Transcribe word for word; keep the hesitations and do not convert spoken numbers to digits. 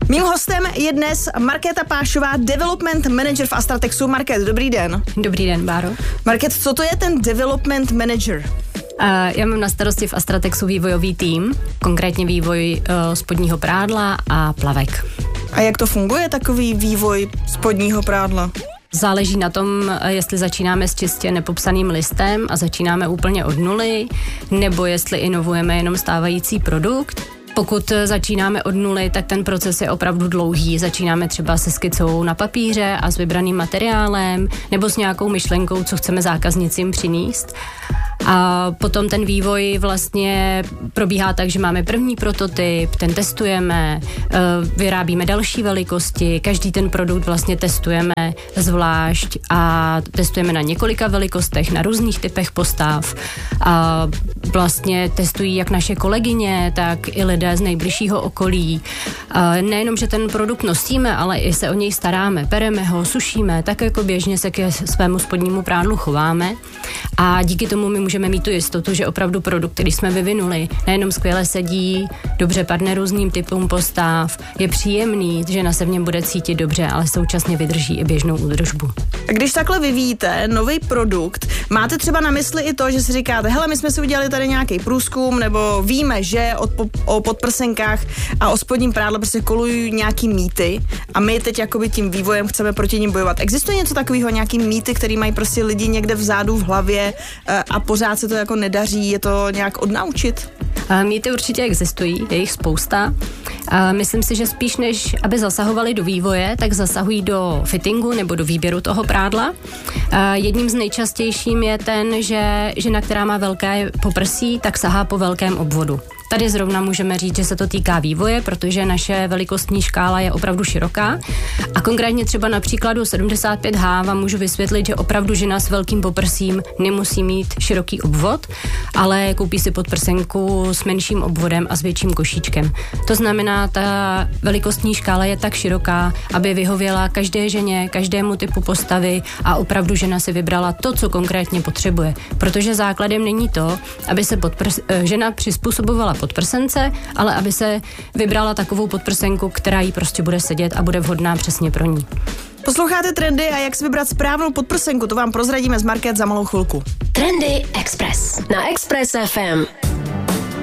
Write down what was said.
Mým hostem je dnes Markéta Pášová, development manager v Astratexu. Market, dobrý den. Dobrý den, Báro. Market, co to je ten development manager? Uh, já mám na starosti v Astratexu vývojový tým, konkrétně vývoj uh, spodního prádla a plavek. A jak to funguje, takový vývoj spodního prádla? Záleží na tom, jestli začínáme s čistě nepopsaným listem a začínáme úplně od nuly, nebo jestli inovujeme jenom stávající produkt. Pokud začínáme od nuly, tak ten proces je opravdu dlouhý. Začínáme třeba se skicou na papíře a s vybraným materiálem, nebo s nějakou myšlenkou, co chceme zákaznicím přinést. A potom ten vývoj vlastně probíhá tak, že máme první prototyp, ten testujeme, vyrábíme další velikosti, každý ten produkt vlastně testujeme zvlášť a testujeme na několika velikostech, na různých typech postav. A vlastně testují jak naše kolegyně, tak i lidé z nejbližšího okolí. A nejenom, že ten produkt nosíme, ale i se o něj staráme, pereme ho, sušíme, tak jako běžně se ke svému spodnímu prádlu chováme. A díky tomu my můžeme mít tu jistotu, že opravdu produkt, který jsme vyvinuli, nejenom skvěle sedí, dobře padne různým typům postav, je příjemný, žena se v něm bude cítit dobře, ale současně vydrží i běžnou údržbu. A když takhle vyvíjíte nový produkt, máte třeba na mysli i to, že si říkáte, hele, my jsme si udělali tady nějaký průzkum, nebo víme, že od, o podprsenkách a o spodním prádle prostě kolují nějaký mýty a my teď jakoby tím vývojem chceme proti nim bojovat. Existuje něco takového, nějaký mýty, který mají prostě lidi někde vzadu v hlavě a pořád se to jako nedaří, je to nějak odnaučit? Mýty určitě existují, je jich spousta. Myslím si, že spíš než aby zasahovali do vývoje, tak zasahují do fittingu nebo do výběru toho prádla. Jedním z nejčastějším je ten, že žena, která má velké poprsí, tak sahá po velkém obvodu. Tady zrovna můžeme říct, že se to týká vývoje, protože naše velikostní škála je opravdu široká. A konkrétně třeba na příkladu sedmdesát pět há vám můžu vysvětlit, že opravdu žena s velkým poprsím nemusí mít široký obvod, ale koupí si podprsenku s menším obvodem a s větším košíčkem. To znamená, ta velikostní škála je tak široká, aby vyhověla každé ženě, každému typu postavy a opravdu žena si vybrala to, co konkrétně potřebuje. Protože základem není to, aby se podprs- žena přizpůsobovala podprsence, ale aby se vybrala takovou podprsenku, která jí prostě bude sedět a bude vhodná přesně pro ní. Posloucháte Trendy a jak si vybrat správnou podprsenku, to vám prozradíme z Market za malou chvilku. Trendy Express na Express ef em.